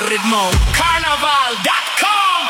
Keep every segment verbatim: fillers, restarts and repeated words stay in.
ritmo. Carnaval dot com.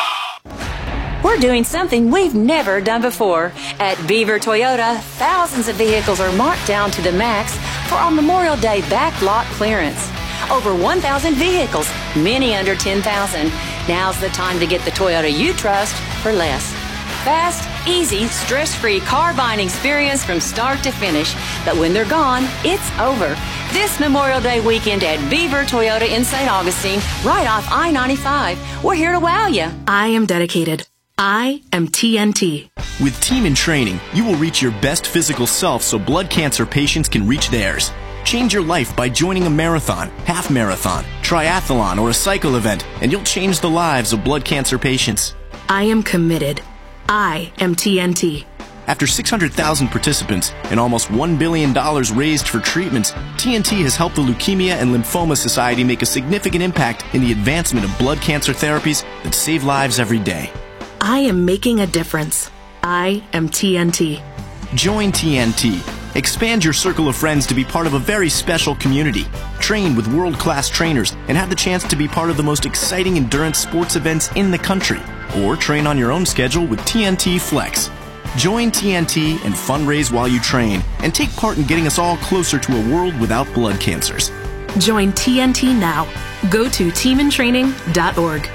We're doing something we've never done before. At Beaver Toyota, thousands of vehicles are marked down to the max for our Memorial Day backlot clearance. Over one thousand vehicles, many under ten thousand. Now's the time to get the Toyota you trust for less. Fast, easy, stress-free car buying experience from start to finish. But when they're gone, it's over. This Memorial Day weekend at Beaver Toyota in Saint Augustine, right off I ninety-five. We're here to wow you. I am dedicated. I am T N T. With Team in Training, you will reach your best physical self so blood cancer patients can reach theirs. Change your life by joining a marathon, half marathon, triathlon, or a cycle event, and you'll change the lives of blood cancer patients. I am committed. I am T N T. After six hundred thousand participants and almost one billion dollars raised for treatments, T N T has helped the Leukemia and Lymphoma Society make a significant impact in the advancement of blood cancer therapies that save lives every day. I am making a difference. I am T N T. Join T N T. Expand your circle of friends to be part of a very special community. Train with world-class trainers and have the chance to be part of the most exciting endurance sports events in the country. Or train on your own schedule with T N T Flex. Join T N T and fundraise while you train and take part in getting us all closer to a world without blood cancers. Join T N T now. Go to team in training dot org.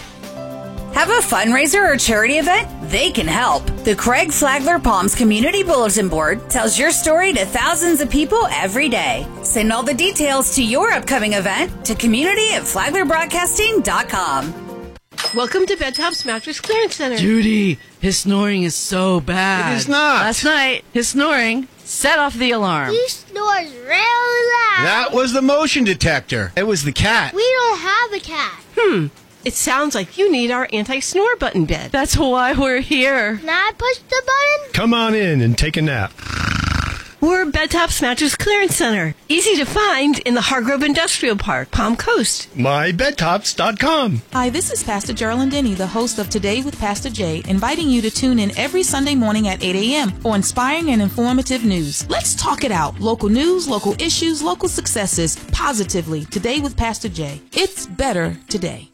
Have a fundraiser or charity event? They can help. The Craig Flagler Palms Community Bulletin Board tells your story to thousands of people every day. Send all the details to your upcoming event to community at flagler broadcasting dot com. Welcome to Bedtop's Mattress Clearance Center. Judy, his snoring is so bad. It is not. Last night, his snoring set off the alarm. He snores really loud. That was the motion detector. It was the cat. We don't have a cat. Hmm. It sounds like you need our anti-snore button bed. That's why we're here. Can I push the button? Come on in and take a nap. We're Bedtop's Mattress Clearance Center. Easy to find in the Hargrove Industrial Park, Palm Coast. my bed tops dot com. Hi, this is Pastor Geraldine Denny, the host of Today with Pastor Jay, inviting you to tune in every Sunday morning at eight a.m. for inspiring and informative news. Let's talk it out. Local news, local issues, local successes, positively. Today with Pastor Jay. It's better today.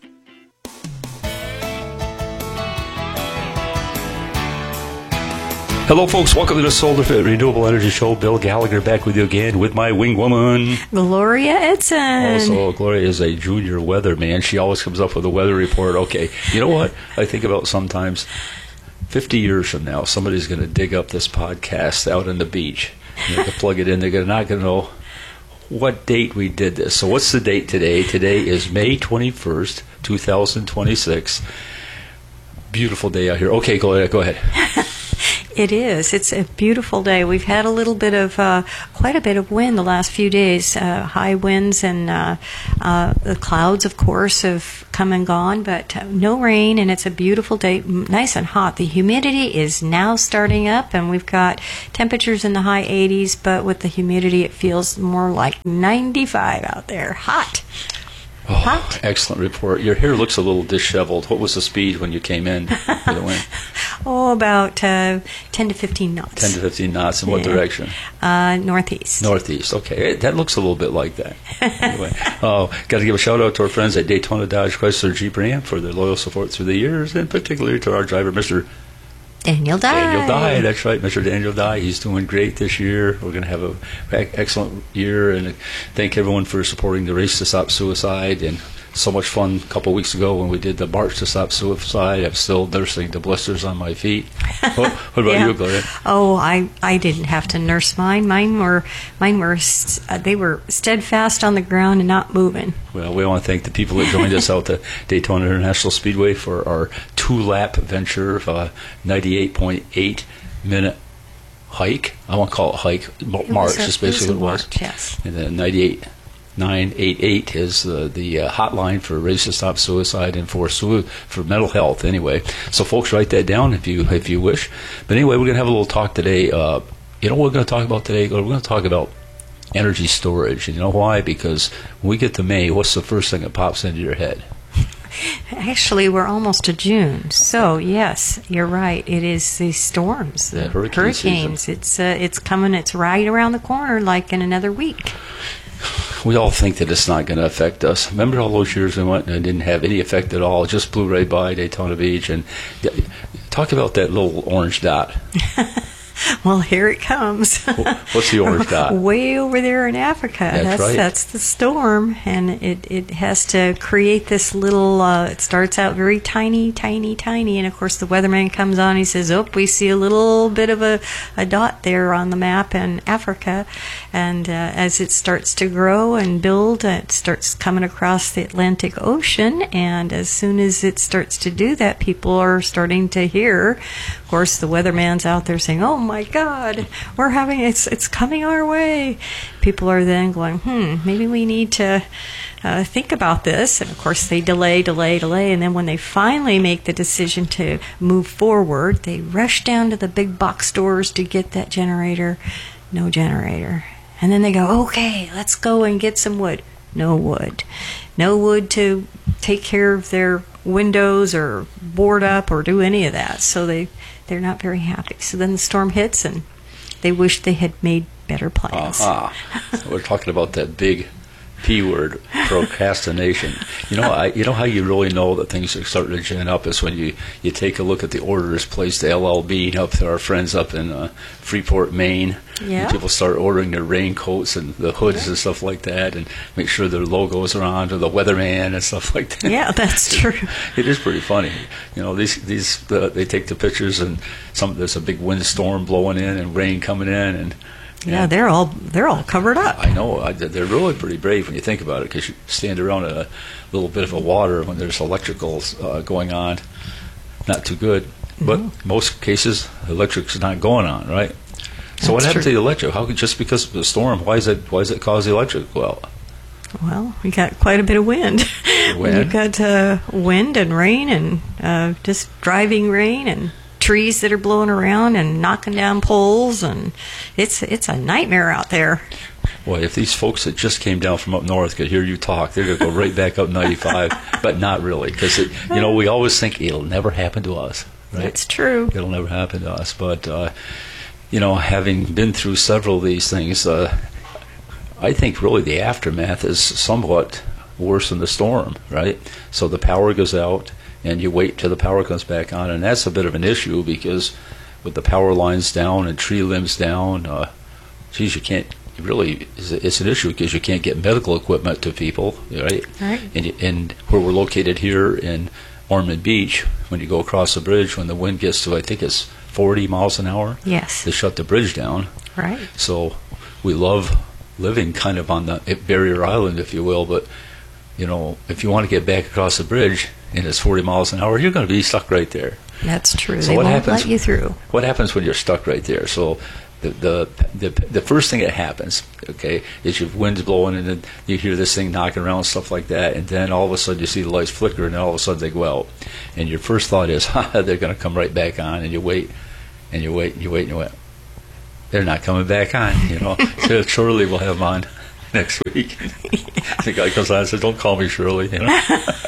Hello, folks. Welcome to the Solar Fit Renewable Energy Show. Bill Gallagher back with you again with my wing woman, Gloria Edson. Also, Gloria is a junior weatherman. She always comes up with a weather report. Okay, you know what? I think about sometimes fifty years from now, somebody's going to dig up this podcast out on the beach. And they can plug it in. They're not going to know what date we did this. So what's the date today? Today is May twenty-first, twenty twenty-six. Beautiful day out here. Okay, Gloria, go ahead. It is. It's a beautiful day. We've had a little bit of, uh, quite a bit of wind the last few days, uh, high winds, and uh, uh, the clouds, of course, have come and gone, but uh, no rain, and it's a beautiful day, nice and hot. The humidity is now starting up, and we've got temperatures in the high eighties, but with the humidity, it feels more like ninety-five out there. Hot. Oh, Hot. Excellent report. Your hair looks a little disheveled. What was the speed when you came in for the wind? Oh, about uh, ten to fifteen knots. ten to fifteen knots. In what yeah. direction? Uh, northeast. Northeast. Okay. That looks a little bit like that. Anyway, oh, got to give a shout out to our friends at Daytona Dodge Chrysler Jeep Ram for their loyal support through the years, and particularly to our driver, Mister Daniel Dye. Daniel Dye, that's right, Mister Daniel Dye. He's doing great this year. We're going to have an excellent year, and thank everyone for supporting the Race to Stop Suicide. And so much fun a couple of weeks ago when we did the March to Stop Suicide. I'm still nursing the blisters on my feet. What, what about yeah. you, Gloria? Oh, I, I didn't have to nurse mine. Mine were mine were uh, they were steadfast on the ground and not moving. Well, we want to thank the people that joined us out at Daytona International Speedway for our two-lap venture of a ninety-eight point eight minute hike. I won't call it hike. It March is basically what it was. March, yes. And then ninety-eight nine eight eight is the, the uh, hotline for Race to Stop Suicide and for sui- for mental health. Anyway, so folks, write that down if you if you wish. But anyway, we're going to have a little talk today. Uh, you know what we're going to talk about today? We're going to talk about energy storage. And you know why? Because when we get to May, what's the first thing that pops into your head? Actually, we're almost to June, so yes, you're right. It is the storms, the yeah, hurricane hurricanes. Season. It's uh, it's coming. It's right around the corner, like in another week. we all think that it's not going to affect us. Remember all those years we went and it didn't have any effect at all, it just blew right by Daytona Beach. And talk about that little orange dot. Well, here it comes. What's the orange dot? Way over there in Africa. That's, that's right. That's the storm, and it, it has to create this little, uh, it starts out very tiny, tiny, tiny, and of course the weatherman comes on, he says, oh, we see a little bit of a, a dot there on the map in Africa, and uh, as it starts to grow and build, it starts coming across the Atlantic Ocean, and as soon as it starts to do that, people are starting to hear, of course the weatherman's out there saying, oh my God, we're having, it's it's coming our way. People are then going, hmm, maybe we need to uh, think about this. And of course they delay, delay, delay. And then when they finally make the decision to move forward, they rush down to the big box stores to get that generator. No generator. And then they go, okay, let's go and get some wood. No wood. No wood to take care of their windows or board up or do any of that. So they, they're not very happy. So then the storm hits and they wish they had made better plans. Uh-huh. So we're talking about that big P word, procrastination. You know, I, you know how you really know that things are starting to gin up is when you, you take a look at the orders placed to L L B up to our friends up in uh, Freeport, Maine. Yeah. And people start ordering their raincoats and the hoods and stuff like that, and make sure their logos are on, or the weatherman and stuff like that. Yeah, that's true. It is pretty funny. You know, these these uh, they take the pictures, and some there's a big windstorm blowing in and rain coming in, and yeah, they're all they're all covered up. I know. I, they're really pretty brave when you think about it, because you stand around a little bit of a water when there's electricals uh, going on. Not too good. But Mm-hmm. most cases, electric's not going on, right? So That's what happened true. to the electric? How could, just because of the storm, why is it why does it cause the electric? Well, Well, we got quite a bit of wind. Wind? You've got uh, wind and rain and uh, just driving rain and trees that are blowing around and knocking down poles, and it's it's a nightmare out there. boy, if these folks that just came down from up north could hear you talk, they're going to go right back up ninety-five, but not really, because, you know, we always think it'll never happen to us, right? That's true. It'll never happen to us, but, uh, you know, having been through several of these things, uh, I think really the aftermath is somewhat worse than the storm, right? So the power goes out, and you wait till the power comes back on, and that's a bit of an issue because with the power lines down and tree limbs down, uh, geez, you can't really, it's an issue because you can't get medical equipment to people, right? Right. And, and where we're located here in Ormond Beach, when you go across the bridge, when the wind gets to, I think it's forty miles an hour, Yes. they shut the bridge down. Right. So we love living kind of on the barrier island, if you will, but you know, if you want to get back across the bridge and it's forty miles an hour, you're going to be stuck right there. That's true. So they what won't happens, let you through. What happens when you're stuck right there? So the the the, the first thing that happens, okay, is your wind's blowing and then you hear this thing knocking around and stuff like that, and then all of a sudden you see the lights flicker, and then all of a sudden they go out, and your first thought is, ha, they're going to come right back on, and you wait, and you wait, and you wait, and you wait. They're not coming back on, you know. So Shirley will have them on next week. The guy comes on and says, "Don't call me Shirley," you know.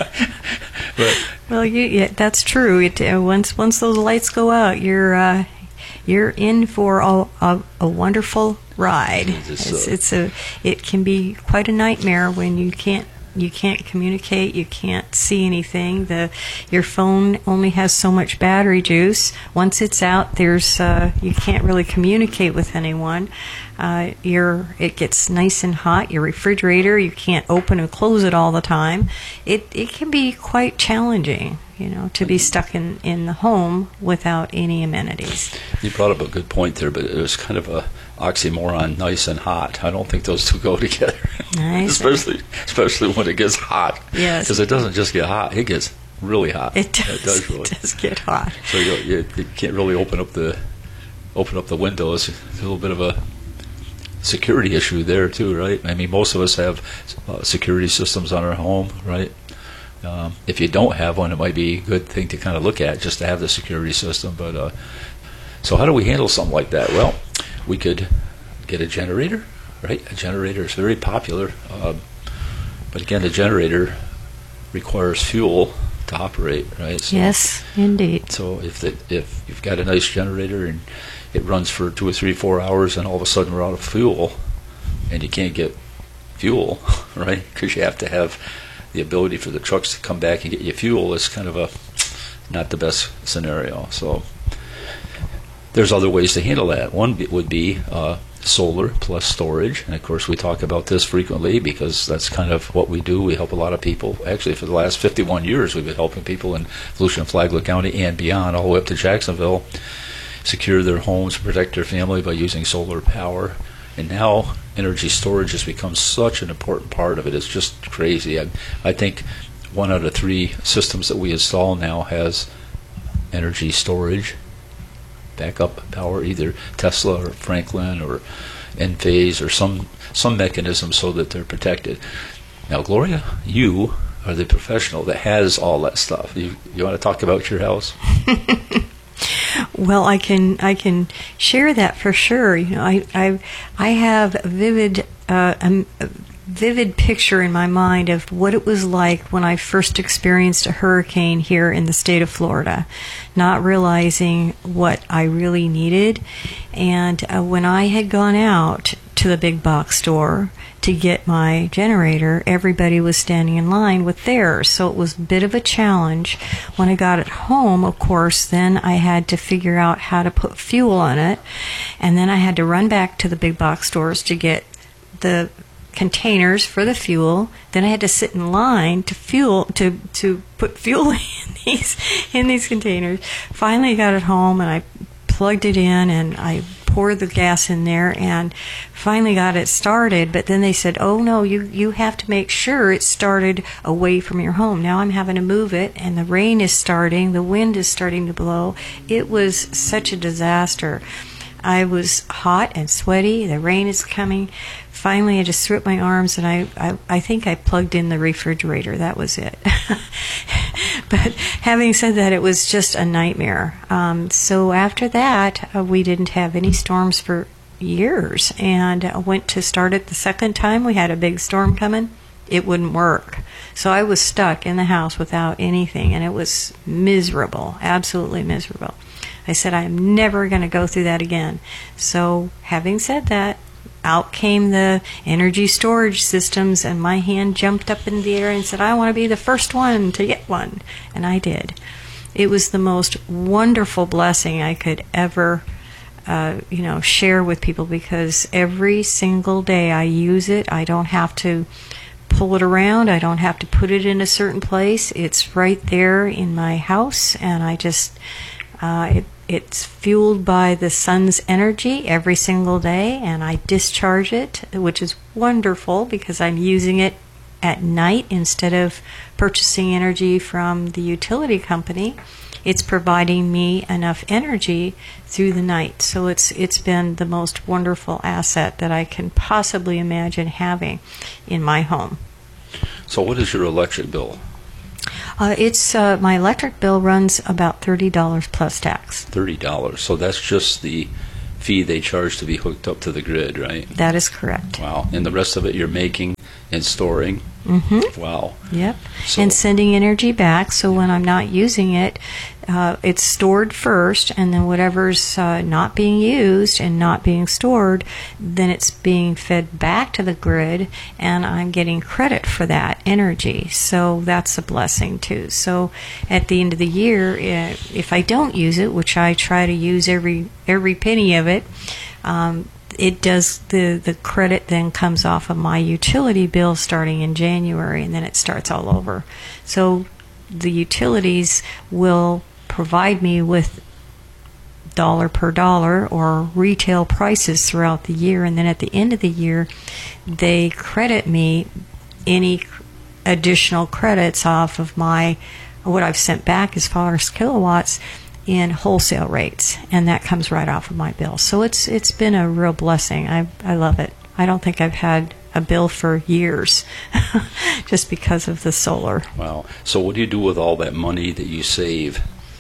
But Well, you, yeah, that's true. It, uh, once once those lights go out, you're uh, you're in for a, a, a wonderful ride. It's, It's, uh, it's a it can be quite a nightmare when you can't you can't communicate, you can't see anything. The your phone only has so much battery juice. Once it's out, there's uh, you can't really communicate with anyone. Uh, your it gets nice and hot. Your refrigerator, you can't open and close it all the time. It it can be quite challenging, you know, to be stuck in, in the home without any amenities. you brought up a good point there, but it was kind of a oxymoron, nice and hot. I don't think those two go together. Nice. especially especially when it gets hot. Yes. Because it doesn't just get hot; it gets really hot. It does. It does really. It does get hot. So you, you, you can't really open up the open up the windows. It's a little bit of a security issue there too, right? I mean, most of us have uh, security systems on our home, right? Um, if you don't have one, it might be a good thing to kind of look at, just to have the security system. But uh, so how do we handle something like that? Well, we could get a generator, right? A generator is very popular, uh, but again, the generator requires fuel to operate, right? So, Yes, indeed. So if the, if you've got a nice generator and it runs for two or three, four hours, and all of a sudden we're out of fuel, and you can't get fuel, right? Because you have to have the ability for the trucks to come back and get you fuel. Is kind of a not the best scenario. So there's other ways to handle that. One be- would be uh, solar plus storage, and of course we talk about this frequently because that's kind of what we do. We help a lot of people. Actually, for the last fifty-one years, we've been helping people in Volusia and Flagler County and beyond, all the way up to Jacksonville, secure their homes, protect their family by using solar power. And now energy storage has become such an important part of it. It's just crazy. I, I think one out of three systems that we install now has energy storage, backup power, either Tesla or Franklin or Enphase or some some mechanism so that they're protected. Now, Gloria, you are the professional that has all that stuff. You you want to talk about your house? Well, I can I can share that for sure. You know, I I I have a vivid uh, a, a vivid picture in my mind of what it was like when I first experienced a hurricane here in the state of Florida, not realizing what I really needed. And uh, when I had gone out to the big box store to get my generator, everybody was standing in line with theirs, so it was a bit of a challenge. When I got it home, of course, then I had to figure out how to put fuel on it, and then I had to run back to the big box stores to get the containers for the fuel. Then I had to sit in line to fuel to to put fuel in these in these containers. Finally, I got it home and I plugged it in and I poured the gas in there and finally got it started. But then they said, "Oh no, you you have to make sure it's started away from your home." Now I'm having to move it, and the rain is starting, the wind is starting to blow. It was such a disaster. I was hot and sweaty. The rain is coming. Finally, I just threw up my arms, and I, I, I think I plugged in the refrigerator. That was it. But having said that, it was just a nightmare. Um, so after that, uh, we didn't have any storms for years. And I went to start it the second time. We had a big storm coming. It wouldn't work. So I was stuck in the house without anything, and it was miserable, absolutely miserable. I said, I'm never going to go through that again. So having said that, out came the energy storage systems, and my hand jumped up in the air and said, I want to be the first one to get one. And I did. It was the most wonderful blessing I could ever uh, you know, share with people, because every single day I use it. I don't have to pull it around. I don't have to put it in a certain place. It's right there in my house, and I just... Uh, it, it's fueled by the sun's energy every single day, and I discharge it, which is wonderful because I'm using it at night instead of purchasing energy from the utility company. It's providing me enough energy through the night. So it's it's been the most wonderful asset that I can possibly imagine having in my home. So what is your electric bill? Uh, it's uh, my electric bill runs about thirty dollars plus tax. Thirty dollars. So that's just the fee they charge to be hooked up to the grid, right? That is correct. Wow. And the rest of it you're making and storing. Mm-hmm. Wow. Yep. So, and sending energy back. So when I'm not using it, uh, it's stored first, and then whatever's uh, not being used and not being stored, then it's being fed back to the grid, and I'm getting credit for that energy. So that's a blessing too. So at the end of the year, if I don't use it, which I try to use every every penny of it, um, it does the the credit then comes off of my utility bill starting in January, and then it starts all over. So the utilities will provide me with dollar per dollar or retail prices throughout the year, and then at the end of the year they credit me any additional credits off of my what I've sent back as far as kilowatts in wholesale rates, and that comes right off of my bill. So it's it's been a real blessing. I I love it. I don't think I've had a bill for years just because of the solar. Wow. So what do you do with all that money that you save?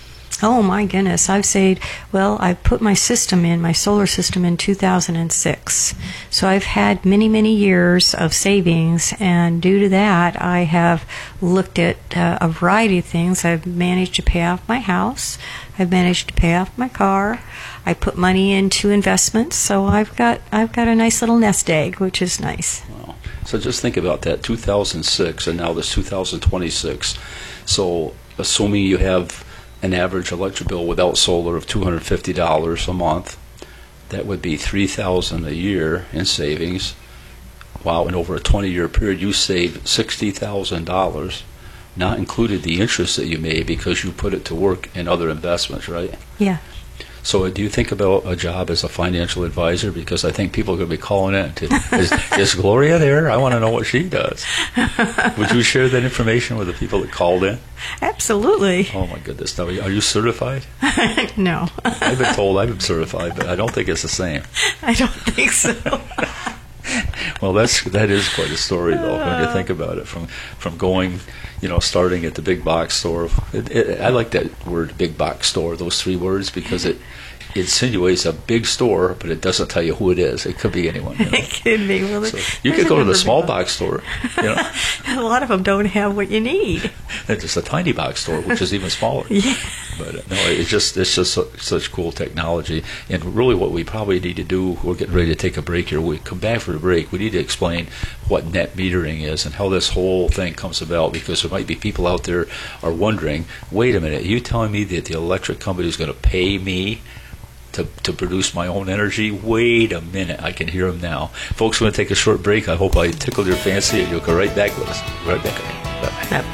Oh my goodness, I've saved, well, I put my system in, my solar system in two thousand six. So I've had many, many years of savings, and due to that, I have looked at uh, a variety of things. I've managed to pay off my house. I've managed to pay off my car. I put money into investments, so I've got I've got a nice little nest egg, which is nice. Wow. So just think about that, two thousand six, and now this two thousand twenty-six. So assuming you have an average electric bill without solar of two hundred fifty dollars a month, that would be three thousand dollars a year in savings. Wow, and over a twenty-year period, you save sixty thousand dollars, not included the interest that you made because you put it to work in other investments, right? Yeah. So do you think about a job as a financial advisor? Because I think people are going to be calling in. To, is, is Gloria there? I want to know what she does. Would you share that information with the people that called in? Absolutely. Oh, my goodness. Now, are you certified? No. I've been told I've been certified, but I don't think it's the same. I don't think so. Well, that's that is quite a story, though, when you think about it. From from going, you know, starting at the big box store. It, it, I like that word, big box store, those three words, because it insinuates a big store, but it doesn't tell you who it is. It could be anyone. You know? It could be. Well, so you could go to the small box store. You know, a lot of them don't have what you need. It's just a tiny box store, which is even smaller. Yeah. But uh, no, it's just it's just su- such cool technology, and really, what we probably need to do. We're getting ready to take a break here. We come back for the break. We need to explain what net metering is and how this whole thing comes about, because there might be people out there are wondering. Wait a minute, are you telling me that the electric company is going to pay me to to produce my own energy? Wait a minute, I can hear them now. Folks, we're going to take a short break. I hope I tickled your fancy, and you'll go right back with us. Right back. Bye. Yep.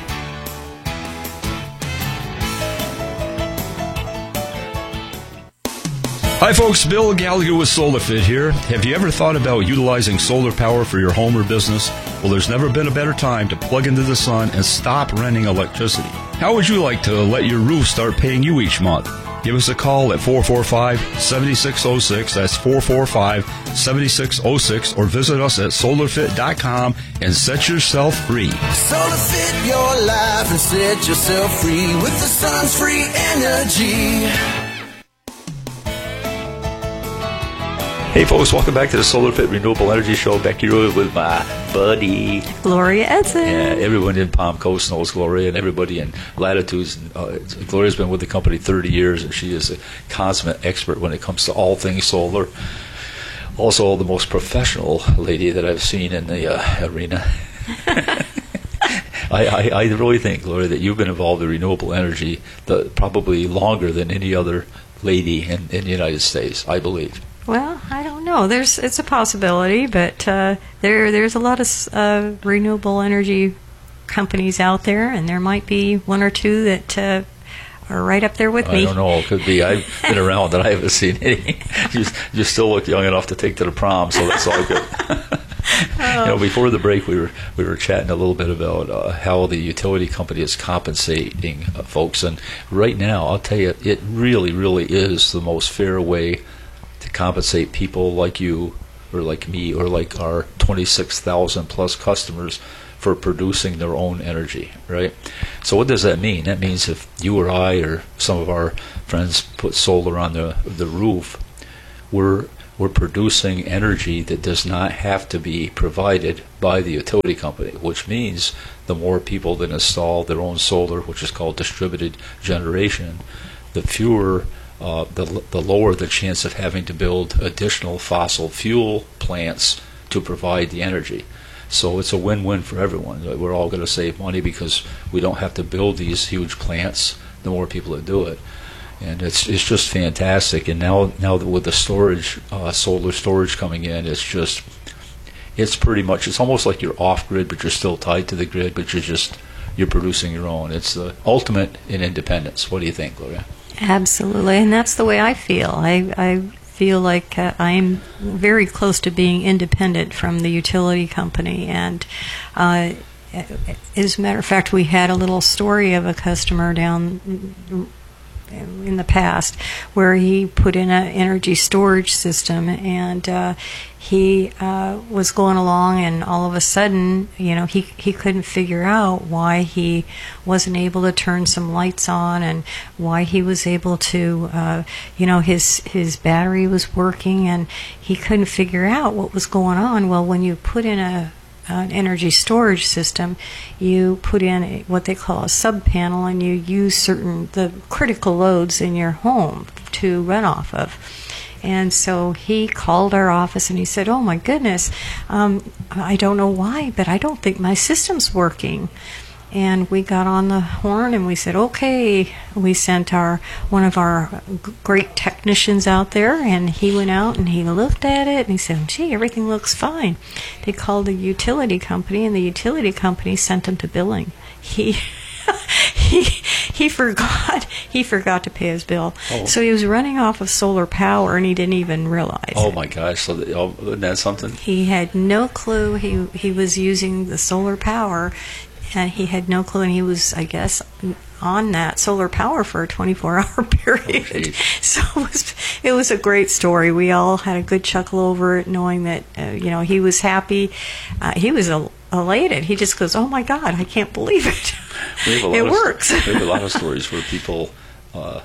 Hi folks, Bill Gallagher with SolarFit here. Have you ever thought about utilizing solar power for your home or business? Well, there's never been a better time to plug into the sun and stop renting electricity. How would you like to let your roof start paying you each month? Give us a call at four four five, seven six zero six, that's four four five, seven six zero six, or visit us at solar fit dot com and set yourself free. SolarFit your life and set yourself free with the sun's free energy. Hey folks, welcome back to the SolarFit Renewable Energy Show. Back here with my buddy Gloria Edson. Yeah, everyone in Palm Coast knows Gloria, and everybody in Latitudes. Uh, Gloria's been with the company thirty years, and she is a consummate expert when it comes to all things solar. Also, the most professional lady that I've seen in the uh, arena. I, I, I really think, Gloria, that you've been involved in renewable energy the, probably longer than any other lady in, in the United States, I believe. Well, I don't know. There's it's a possibility, but uh, there there's a lot of uh, renewable energy companies out there, and there might be one or two that uh, are right up there with I me. I don't know. It could be. I've been around and I haven't seen any. You, you still look young enough to take to the prom, so that's all good. You know, before the break, we were we were chatting a little bit about uh, how the utility company is compensating uh, folks, and right now, I'll tell you, it really, really is the most fair way to compensate people like you, or like me, or like our twenty-six thousand plus customers for producing their own energy, right? So what does that mean? That means if you or I or some of our friends put solar on the the roof, we're we're producing energy that does not have to be provided by the utility company, which means the more people that install their own solar, which is called distributed generation, the fewer Uh, the, the lower the chance of having to build additional fossil fuel plants to provide the energy. So it's a win-win for everyone. We're all going to save money because we don't have to build these huge plants, the more people that do it. And it's it's just fantastic. And now now that with the storage, uh, solar storage coming in, it's just, it's pretty much, it's almost like you're off-grid, but you're still tied to the grid, but you're just, you're producing your own. It's the ultimate in independence. What do you think, Gloria? Absolutely, and that's the way I feel. I, I feel like uh, I'm very close to being independent from the utility company. And uh, as a matter of fact, we had a little story of a customer down in the past, where he put in an energy storage system, and uh, he uh, was going along, and all of a sudden, you know, he he couldn't figure out why he wasn't able to turn some lights on, and why he was able to, uh, you know, his his battery was working, and he couldn't figure out what was going on. Well, when you put in a an energy storage system, you put in a, what they call a sub panel, and you use certain the critical loads in your home to run off of. And so he called our office and he said, "Oh my goodness, um, I don't know why, but I don't think my system's working." And we got on the horn and we said, "Okay." We sent our one of our g- great technicians out there, and he went out and he looked at it and he said, "Gee, everything looks fine." They called the utility company, and the utility company sent him to billing. He he he forgot he forgot to pay his bill, Oh. so he was running off of solar power and he didn't even realize. Oh my gosh! So the, oh, isn't that something? He had no clue he he was using the solar power, and he had no clue, and he was, I guess, on that solar power for a twenty-four hour period. Oh, so it was, it was a great story. We all had a good chuckle over it, knowing that, uh, you know, he was happy. Uh, he was el- elated. He just goes, "Oh my God, I can't believe it." We have a lot It of, works. We have a lot of stories where people, uh,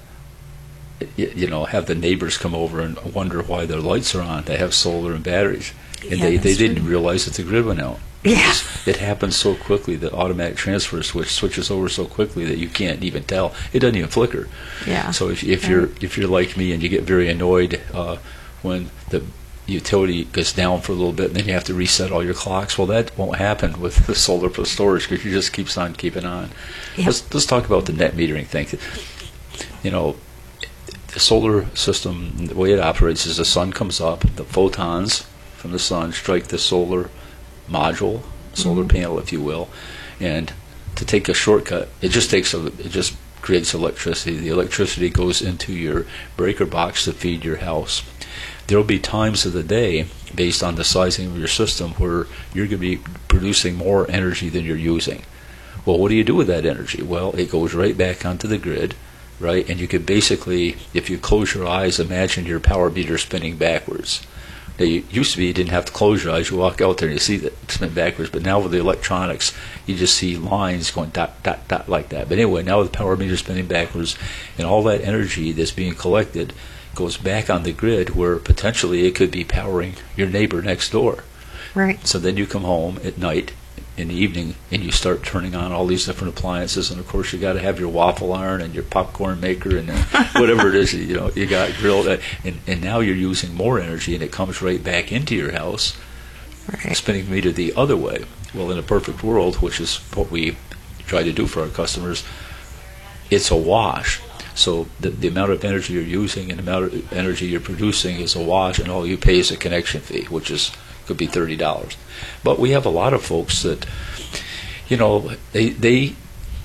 you, you know, have the neighbors come over and wonder why their lights are on. They have solar and batteries, and Yeah, they, they that's didn't true. realize that the grid went out. Yeah. It happens so quickly. The automatic transfer switch switches over so quickly that you can't even tell. It doesn't even flicker. Yeah. So if, if you're Right. if you're like me and you get very annoyed uh, when the utility goes down for a little bit and then you have to reset all your clocks, well, that won't happen with the solar plus storage because you just keeps on keeping on. Yep. Let's let's talk about the net metering thing. You know, the solar system, the way it operates is the sun comes up, the photons from the sun strike the solar module, solar Mhm. panel, if you will, and to take a shortcut, it just takes a, it just creates electricity. The electricity goes into your breaker box to feed your house. There will be times of the day, based on the sizing of your system, where you're going to be producing more energy than you're using. Well, what do you do with that energy? Well, it goes right back onto the grid, right? And you could basically, if you close your eyes, imagine your power meter spinning backwards. Now, you, used to be you didn't have to close your eyes. You walk out there and you see that spin backwards. But now with the electronics, you just see lines going dot, dot, dot like that. But anyway, now with the power meter spinning backwards, and all that energy that's being collected goes back on the grid where potentially it could be powering your neighbor next door. Right. So then you come home at night, in the evening, and you start turning on all these different appliances, and of course you got to have your waffle iron and your popcorn maker and uh, whatever it is, you know, you got grilled, uh, and, and now you're using more energy, and it comes right back into your house, right. spinning meter the other way. Well, in a perfect world, which is what we try to do for our customers, it's a wash. So the, the amount of energy you're using and the amount of energy you're producing is a wash, and all you pay is a connection fee, which is could be thirty dollars. But we have a lot of folks that, you know, they they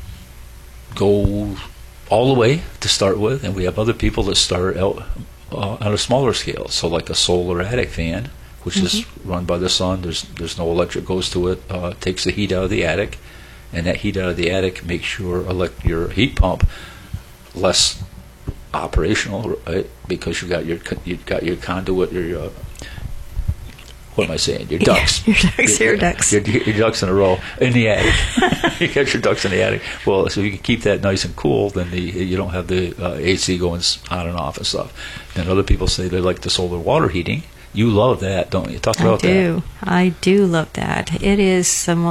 go all the way to start with, and we have other people that start out uh, on a smaller scale. So like a solar attic fan, which mm-hmm. is run by the sun. There's there's no electric goes to it. Uh, takes the heat out of the attic, and that heat out of the attic makes your elect your heat pump less operational, right? Because you got your you got your conduit, your uh, what am I saying? Your ducks. Yeah, your ducks, your, your ducks. Your, your ducks in a row in the attic. You got your ducks in the attic. Well, so you can keep that nice and cool, then the, you don't have the uh, A C going on and off and stuff. Then other people say they like the solar water heating. You love that, don't you? Talk about I do. that. I do love that. It is some